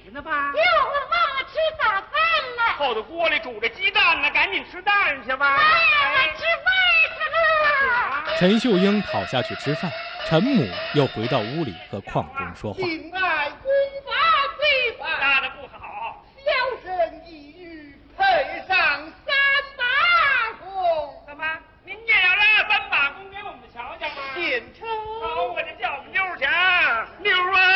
着呢吧？ 哟，我忘了吃早饭了。 后头锅里煮着鸡蛋呢，赶紧吃蛋去吧。 妈呀，我吃饭去了。 陈秀英跑下去吃饭，陈母又回到屋里和邝中说话。 敬爱公法罪犯， 拉的不好。 小生一语配上3把弓。 怎么？您也要拉3把弓给我们瞧瞧吗？ 献丑。 好，我就叫我们妞儿去啊！妞儿啊！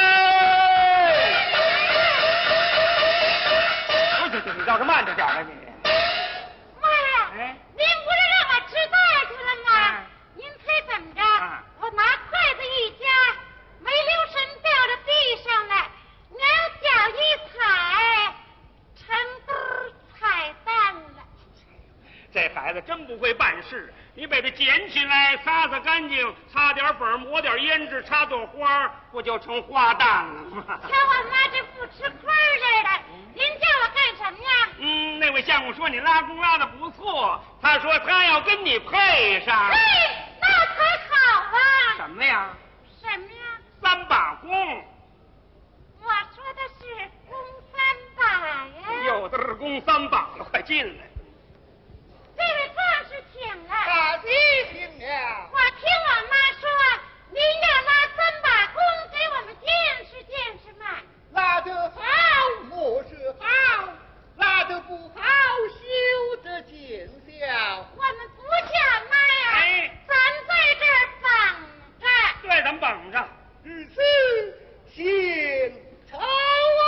你倒是慢着点啊你！ 妈呀！ 哎， 您不是让我吃饭去了吗？您猜怎么着？我拿筷子一夹，没留神掉到地上了，娘脚一踩，成堆踩蛋了。 这孩子真不会办事，你把它捡起来，擦擦干净，擦点粉，抹点胭脂，插朵花，不就成花旦了吗？ 瞧我妈这不吃亏似的，您叫我干什么呀？ 那位相公说你拉弓拉的不错，他说他要跟你配上。 嘿，那才好啊！ 什么呀什么呀 ？3把弓。 我说的是弓3把呀。 有的是弓3把了，快进来。 这位壮士请了。 大弟请了。 我听我妈说，您要拉3把弓给我们见识见识嘛。 拉得好，莫是好；拉得不好，休得见笑。 我们不叫妈呀， 哎咱在这儿绑着。 对，咱们绑着。 如此，献丑啊！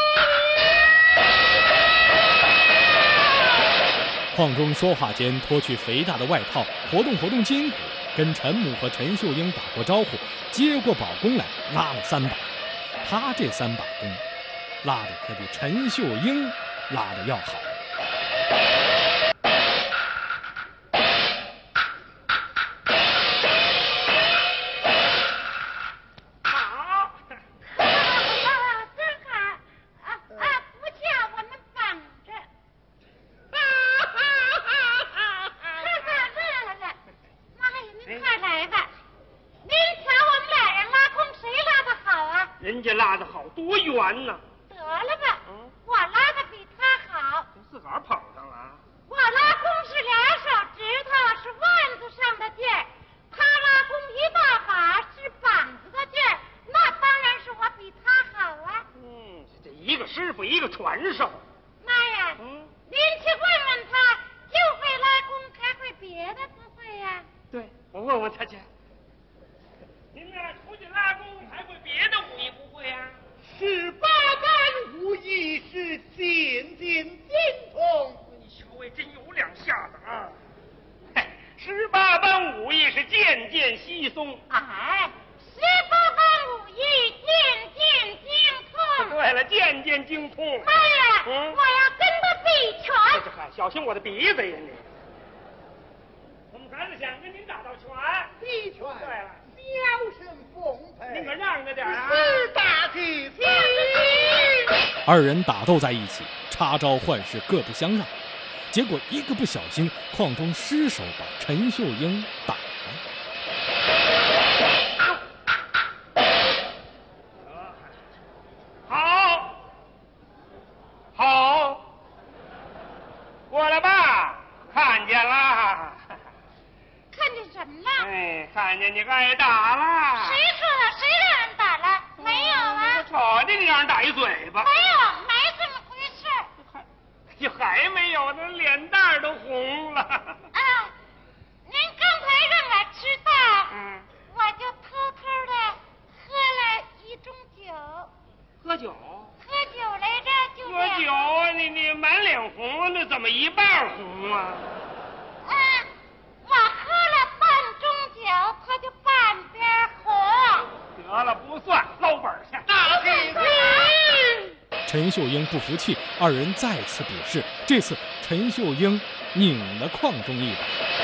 邝中说话间脱去肥大的外套，活动活动筋骨，跟陈母和陈秀英打过招呼，接过宝弓来拉了3把。他这3把弓，拉的可比陈秀英拉的要好。 好， 真好不叫我们绑着。乐了。妈呀，您快来吧。您瞧我们俩人拉弓，谁拉的好啊？ 人家拉的好，多圆呢。 得了吧，我拉的比他好。 自个儿捧上了。 我拉弓是2手指头，是腕子上的劲儿；他拉弓一大把，是膀子的劲儿。那当然是我比他好啊。 这一个师傅一个传授。 妈呀，您去问问他，就会拉弓，还会别的不会呀？ 对，我问问他去。您呢，出去拉弓还会别的武艺不会呀 18般武艺是渐渐精通。 你稍微真有两下子啊！18般武艺是渐渐稀松。 哎，18般武艺渐渐精通。 对了，渐渐精通。 妈呀，我要跟他比拳。 小心我的鼻子呀你！我们孩子想跟您打道拳。 比拳。 对了， 小生奉陪。 您可让着点啊！ 是大弟子。 2人打斗在一起，插招换式，各不相让。结果一个不小心，邝中失手把陈秀英打了。 好，过来吧，看见了。 看见什么了？ 看见你挨打了。 谁说的？谁让人打了？没有啊。 瞅见你让人打一嘴巴。 没有，没这么回事。 还没有呢，脸蛋都红了。 您刚才让我吃饭，我就偷偷的喝了1盅酒。 喝酒？ 喝酒来着，就喝酒啊！你满脸红，那怎么一半红啊？ 我喝了半盅酒，他就半边红。 得了，不算，捞本去。 大弟子。 陈秀英不服气，2人再次比试。这次陈秀英拧了邝中一把。